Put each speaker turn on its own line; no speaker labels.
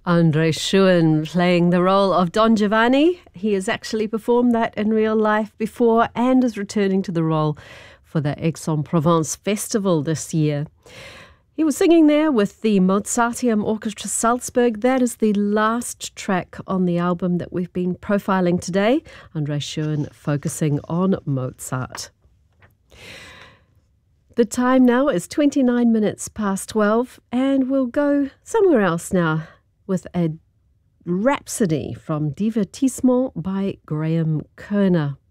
Andre Schuen playing the role of Don Giovanni. He has actually performed that in real life before and is returning to the role for the Aix-en-Provence Festival this year. He was singing there with the Mozarteum Orchestra Salzburg. That is the last track on the album that we've been profiling today. Andre Schuen focusing on Mozart. The time now is 29 minutes past 12, and we'll go somewhere else now with a Rhapsody from Divertissement by Graham Kerner.